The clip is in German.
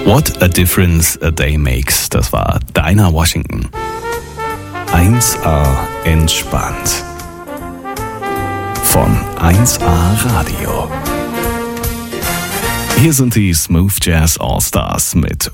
What a Difference a Day Makes. Das war Dinah Washington. 1A entspannt. Von 1A Radio. Hier sind die Smooth Jazz All Stars mit